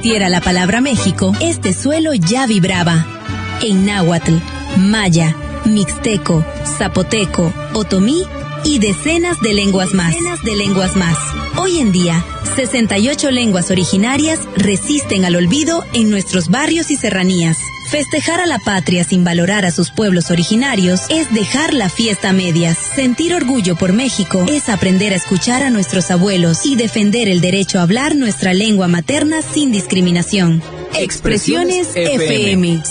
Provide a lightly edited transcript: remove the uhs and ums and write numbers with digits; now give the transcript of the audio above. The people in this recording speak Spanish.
existiera la palabra México, este suelo ya vibraba. En náhuatl, maya, mixteco, zapoteco, otomí y decenas de lenguas más. Hoy en día, 68 lenguas originarias resisten al olvido en nuestros barrios y serranías. Festejar a la patria sin valorar a sus pueblos originarios es dejar la fiesta a medias. Sentir orgullo por México es aprender a escuchar a nuestros abuelos y defender el derecho a hablar nuestra lengua materna sin discriminación. Expresiones FM